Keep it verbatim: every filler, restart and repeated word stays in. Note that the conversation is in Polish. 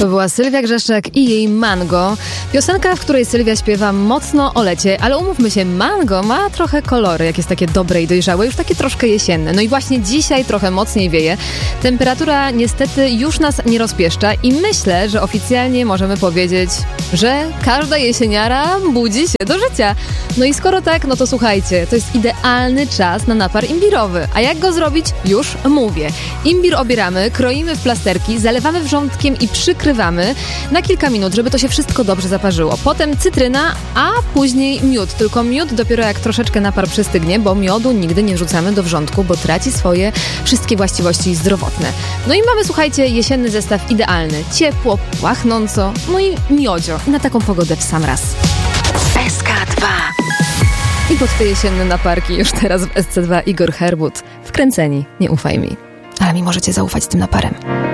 To była Sylwia Grzeszczak i jej Mango. Piosenka, w której Sylwia śpiewa mocno o lecie, ale umówmy się, mango ma trochę kolory, jak jest takie dobre i dojrzałe, już takie troszkę jesienne. No i właśnie dzisiaj trochę mocniej wieje. Temperatura niestety już nas nie rozpieszcza i myślę, że oficjalnie możemy powiedzieć, że każda jesieniara budzi się do życia. No i skoro tak, no to słuchajcie, to jest idealny czas na napar imbirowy. A jak go zrobić? Już mówię. Imbir obieramy, kroimy w plasterki, zalewamy wrzątkiem i przykrywamy na kilka minut, żeby to się wszystko dobrze zaparzyło. Potem cytryna, a później miód. Tylko miód dopiero jak troszeczkę napar przystygnie, bo miodu nigdy nie wrzucamy do wrzątku, bo traci swoje wszystkie właściwości zdrowotne. No i mamy, słuchajcie, jesienny zestaw idealny. Ciepło, pachnąco, no i miodzio. Na taką pogodę w sam raz. S K dwa. I pod te jesienne naparki już teraz w S C dwa Igor Herbut. Wkręceni, nie ufaj mi. Ale mi możecie zaufać z tym naparem.